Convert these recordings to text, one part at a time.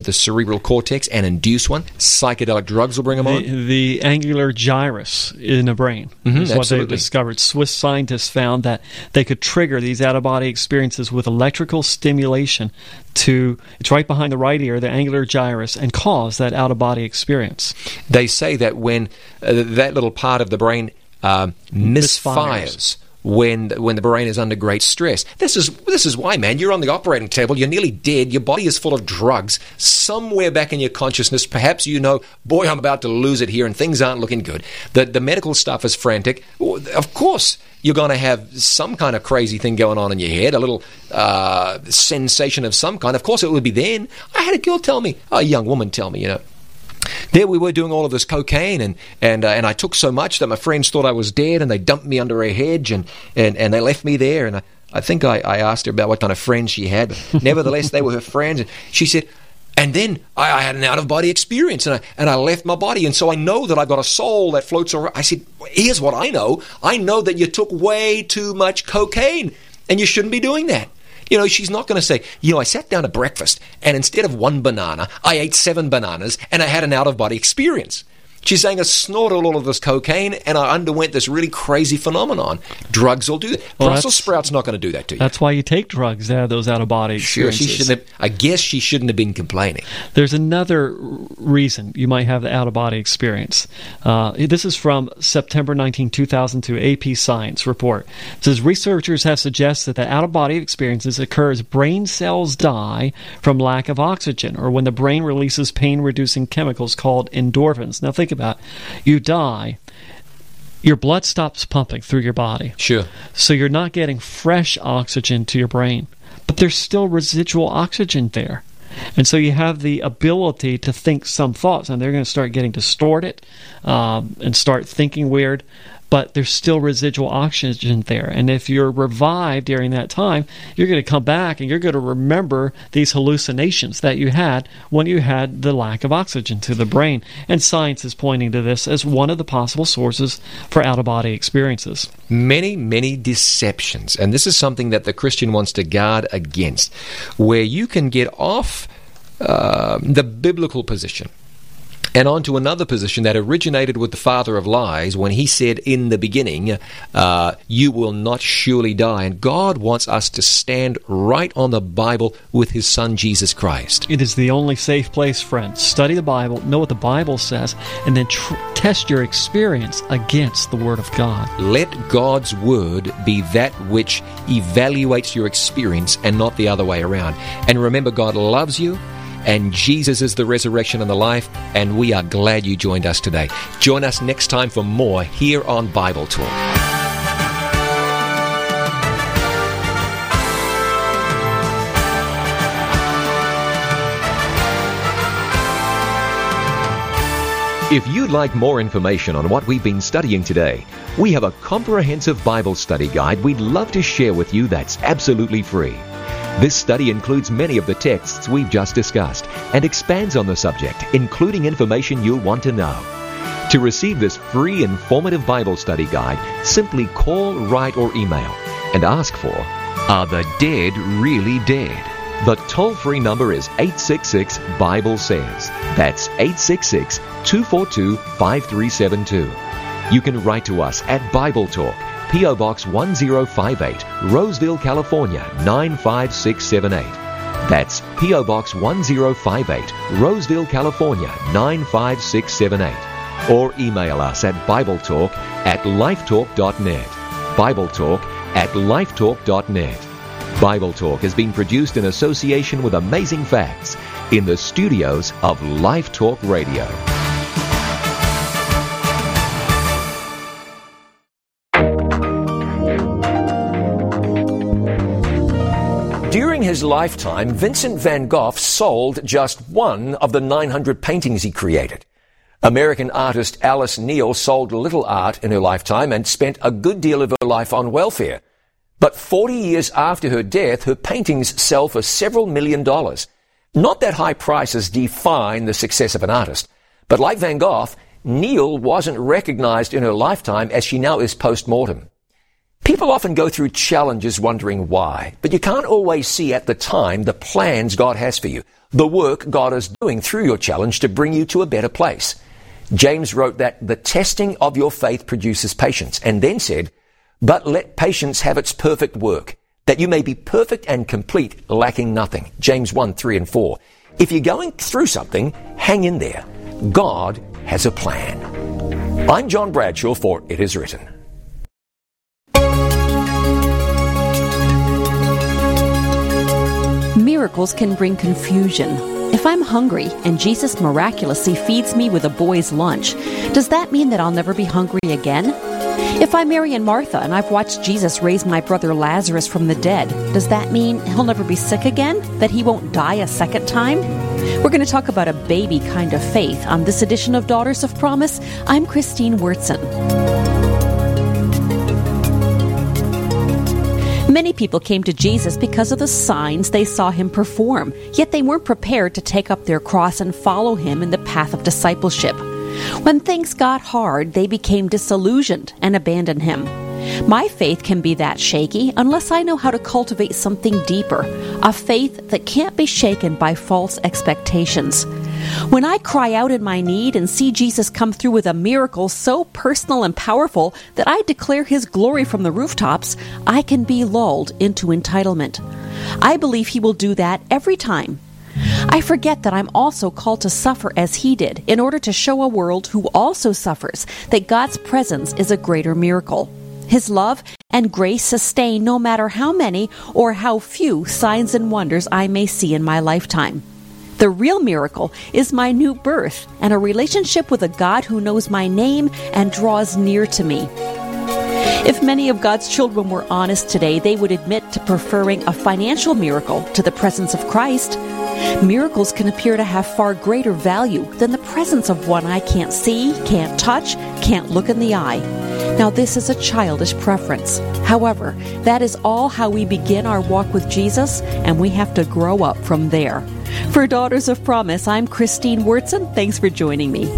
the cerebral cortex and induce one. Psychedelic drugs will bring them on. The angular gyrus in the brain is what they discovered. Swiss scientists found that they could trigger these out-of-body experiences with electrical stimulation it's right behind the right ear, the angular gyrus, and cause that out-of-body experience. They say that when that little part of the brain misfires when the brain is under great stress. This is why, man, you're on the operating table, you're nearly dead, your body is full of drugs. Somewhere back in your consciousness, perhaps you know, boy, I'm about to lose it here and things aren't looking good. The medical stuff is frantic. Of course, you're going to have some kind of crazy thing going on in your head, a little sensation of some kind. Of course, it would be then. I had a young woman tell me, there we were doing all of this cocaine, and I took so much that my friends thought I was dead, and they dumped me under a hedge, and they left me there. And I think I asked her about what kind of friends she had. But nevertheless, they were her friends. And she said, and then I had an out-of-body experience, and I left my body, and so I know that I've got a soul that floats around. I said, here's what I know. I know that you took way too much cocaine, and you shouldn't be doing that. She's not going to say, I sat down at breakfast and instead of 1 banana, I ate 7 bananas and I had an out-of-body experience. She's saying I snorted all of this cocaine and I underwent this really crazy phenomenon. Drugs will do that. Brussels sprout's not going to do that to you. That's why you take drugs to have those out-of-body experiences. Sure, I guess she shouldn't have been complaining. There's another reason you might have the out-of-body experience. This is from September 19, 2002, AP Science report. It says, researchers have suggested that out-of-body experiences occur as brain cells die from lack of oxygen, or when the brain releases pain-reducing chemicals called endorphins. Now think about it. You die, your blood stops pumping through your body. Sure. So you're not getting fresh oxygen to your brain, but there's still residual oxygen there. And so you have the ability to think some thoughts, and they're going to start getting distorted and start thinking weird, but there's still residual oxygen there. And if you're revived during that time, you're going to come back and you're going to remember these hallucinations that you had when you had the lack of oxygen to the brain. And science is pointing to this as one of the possible sources for out-of-body experiences. Many, many deceptions. And this is something that the Christian wants to guard against, where you can get off the biblical position and onto another position that originated with the father of lies when he said in the beginning, you will not surely die. And God wants us to stand right on the Bible with his son, Jesus Christ. It is the only safe place, friends. Study the Bible, know what the Bible says, and then test your experience against the Word of God. Let God's Word be that which evaluates your experience and not the other way around. And remember, God loves you. And Jesus is the resurrection and the life, and we are glad you joined us today. Join us next time for more here on Bible Talk. If you'd like more information on what we've been studying today, we have a comprehensive Bible study guide we'd love to share with you that's absolutely free. This study includes many of the texts we've just discussed and expands on the subject, including information you'll want to know. To receive this free, informative Bible study guide, simply call, write, or email and ask for, Are the Dead Really Dead? The toll-free number is 866-BIBLE-SAYS. That's 866-242-5372. You can write to us at Bible Talk, P.O. Box 1058, Roseville, California, 95678. That's P.O. Box 1058, Roseville, California, 95678. Or email us at BibleTalk@lifetalk.net. BibleTalk@lifetalk.net. Bible Talk has been produced in association with Amazing Facts in the studios of Life Talk Radio. During his lifetime, Vincent van Gogh sold just one of the 900 paintings he created. American artist Alice Neel sold little art in her lifetime and spent a good deal of her life on welfare. But 40 years after her death, her paintings sell for several $1 million. Not that high prices define the success of an artist, but like Van Gogh, Neel wasn't recognized in her lifetime as she now is post-mortem. People often go through challenges wondering why, but you can't always see at the time the plans God has for you, the work God is doing through your challenge to bring you to a better place. James wrote that the testing of your faith produces patience, and then said, "But let patience have its perfect work, that you may be perfect and complete, lacking nothing." James 1, 3 and 4. If you're going through something, hang in there. God has a plan. I'm John Bradshaw for It Is Written. Miracles can bring confusion. If I'm hungry and Jesus miraculously feeds me with a boy's lunch, does that mean that I'll never be hungry again? If I'm Mary and Martha and I've watched Jesus raise my brother Lazarus from the dead, does that mean he'll never be sick again? That he won't die a second time? We're going to talk about a baby kind of faith on this edition of Daughters of Promise. I'm Christine Wurtson. Many people came to Jesus because of the signs they saw him perform, yet they weren't prepared to take up their cross and follow him in the path of discipleship. When things got hard, they became disillusioned and abandoned him. My faith can be that shaky unless I know how to cultivate something deeper, a faith that can't be shaken by false expectations. When I cry out in my need and see Jesus come through with a miracle so personal and powerful that I declare his glory from the rooftops, I can be lulled into entitlement. I believe he will do that every time. I forget that I'm also called to suffer as he did in order to show a world who also suffers that God's presence is a greater miracle. His love and grace sustain no matter how many or how few signs and wonders I may see in my lifetime. The real miracle is my new birth and a relationship with a God who knows my name and draws near to me. If many of God's children were honest today, they would admit to preferring a financial miracle to the presence of Christ. Miracles can appear to have far greater value than the presence of one I can't see, can't touch, can't look in the eye. Now, this is a childish preference. However, that is all how we begin our walk with Jesus, and we have to grow up from there. For Daughters of Promise, I'm Christine Wurtson. Thanks for joining me.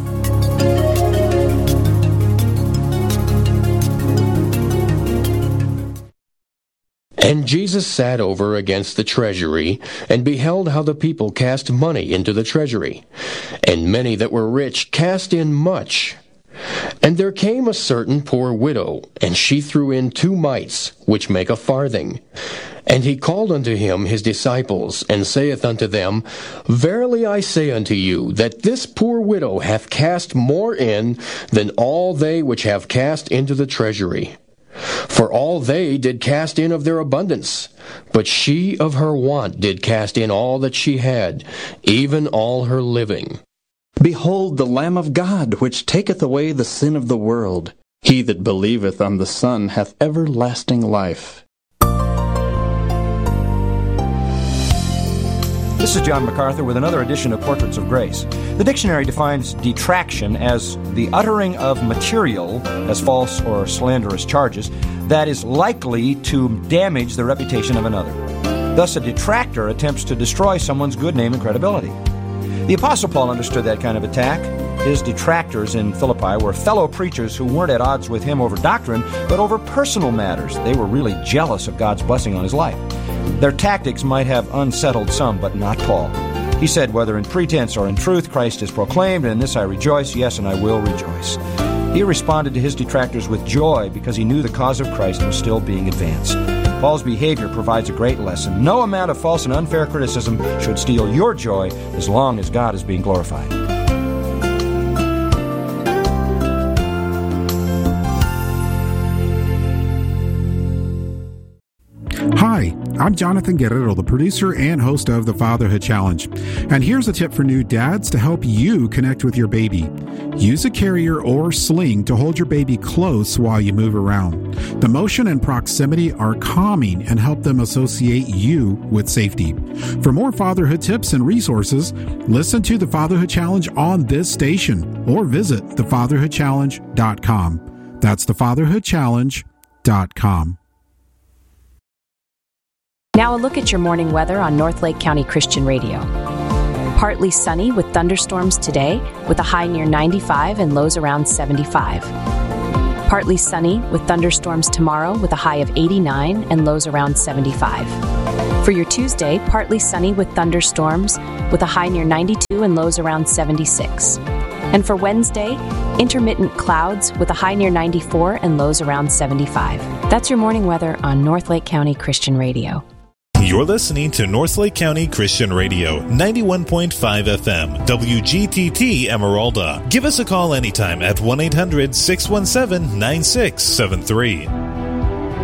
And Jesus sat over against the treasury, and beheld how the people cast money into the treasury. And many that were rich cast in much. And there came a certain poor widow, and she threw in 2 mites, which make a farthing. And he called unto him his disciples, and saith unto them, Verily I say unto you, that this poor widow hath cast more in than all they which have cast into the treasury. For all they did cast in of their abundance, but she of her want did cast in all that she had, even all her living. Behold the Lamb of God, which taketh away the sin of the world. He that believeth on the Son hath everlasting life. This is John MacArthur with another edition of Portraits of Grace. The dictionary defines detraction as the uttering of material, as false or slanderous charges, that is likely to damage the reputation of another. Thus, a detractor attempts to destroy someone's good name and credibility. The Apostle Paul understood that kind of attack. His detractors in Philippi were fellow preachers who weren't at odds with him over doctrine, but over personal matters. They were really jealous of God's blessing on his life. Their tactics might have unsettled some, but not Paul. He said, whether in pretense or in truth, Christ is proclaimed, and in this I rejoice, yes, and I will rejoice. He responded to his detractors with joy because he knew the cause of Christ was still being advanced. Paul's behavior provides a great lesson. No amount of false and unfair criticism should steal your joy as long as God is being glorified. Hi, I'm Jonathan Guerrero, the producer and host of the Fatherhood Challenge. And here's a tip for new dads to help you connect with your baby. Use a carrier or sling to hold your baby close while you move around. The motion and proximity are calming and help them associate you with safety. For more fatherhood tips and resources, listen to the Fatherhood Challenge on this station or visit thefatherhoodchallenge.com. That's thefatherhoodchallenge.com. Now a look at your morning weather on North Lake County Christian Radio. Partly sunny with thunderstorms today, with a high near 95 and lows around 75. Partly sunny with thunderstorms tomorrow with a high of 89 and lows around 75. For your Tuesday, partly sunny with thunderstorms with a high near 92 and lows around 76. And for Wednesday, intermittent clouds with a high near 94 and lows around 75. That's your morning weather on Northlake County Christian Radio. You're listening to Northlake County Christian Radio, 91.5 FM, WGTT Emeralda. Give us a call anytime at 1-800-617-9673.